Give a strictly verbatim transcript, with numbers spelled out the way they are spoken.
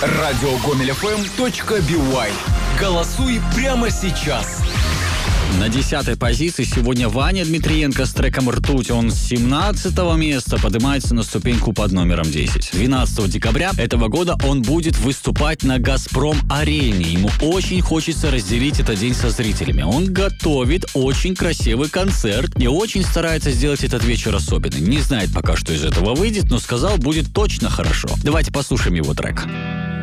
радиогомель эф эм точка би уай. Голосуй прямо сейчас. На десятой позиции сегодня Ваня Дмитриенко с треком «Ртуть». Он с семнадцатого места поднимается на ступеньку под номером десять. двенадцатого декабря этого года он будет выступать на «Газпром-арене». Ему очень хочется разделить этот день со зрителями. Он готовит очень красивый концерт и очень старается сделать этот вечер особенным. Не знает пока, что из этого выйдет, но сказал, будет точно хорошо. Давайте послушаем его трек.